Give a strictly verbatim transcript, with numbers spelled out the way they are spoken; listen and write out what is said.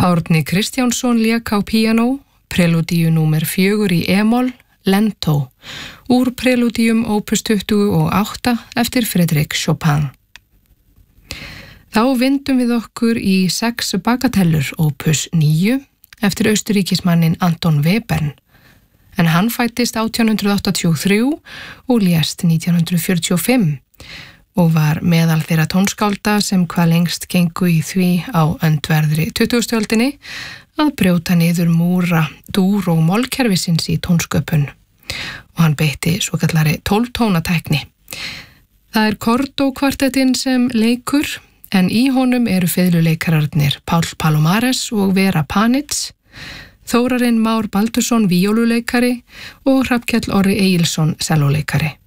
Árni Kristjánsson lék á píanó, prelúdíu númer fjögur í e-moll, Lento, úr prelúdíum opus tuttugu og átta eftir Frédéric Chopin. Þá vindum við okkur í sex bagatellur opus níu eftir austuríkismannin Anton Webern, en hann fættist átján hundrað áttatíu og þrjú og lést nítján hundruð fjörutíu og fimm og var meðal þeirra tónskálda sem hvað lengst gengu í því á öndverðri tuttugustu öldinni að brjóta niður múra dúr- og mollkerfisins í tónsköpun og hann beitti svokallari tólftónatækni. Það er Cordo-kvartettinn sem leikur, en í honum eru fiðluleikararnir Páll Palomares og Vera Panitz, Þórarinn Már Baldursson víóluleikari og Hrafnkell Orri Egilsson sellóleikari.